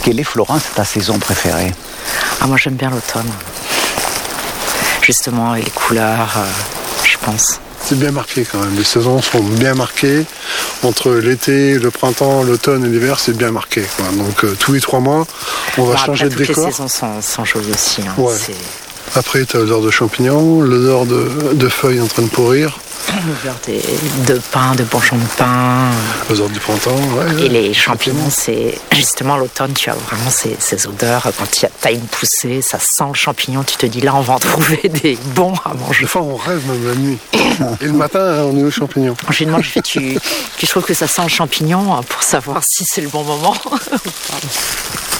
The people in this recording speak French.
Quelle est, Florence, ta saison préférée? Moi j'aime bien l'automne. Justement, et les couleurs, je pense. C'est bien marqué quand même, les saisons sont bien marquées. Entre l'été, le printemps, l'automne et l'hiver, c'est bien marqué, quoi. Donc tous les 3 mois, on va changer de décor. Les saisons sont jolies aussi. Ouais. Après, tu as l'odeur de champignons, l'odeur de feuilles en train de pourrir. L'odeur de pin, de bourgeons de pin. L'odeur du printemps, ouais. Et les champignons, c'est justement l'automne, tu as vraiment ces odeurs. Quand tu as une poussée, ça sent le champignon, tu te dis là, on va en trouver des bons à manger. Des fois, on rêve même la nuit. Et le matin, on est aux champignons. Je lui demande, tu trouves que ça sent le champignon pour savoir si c'est le bon moment?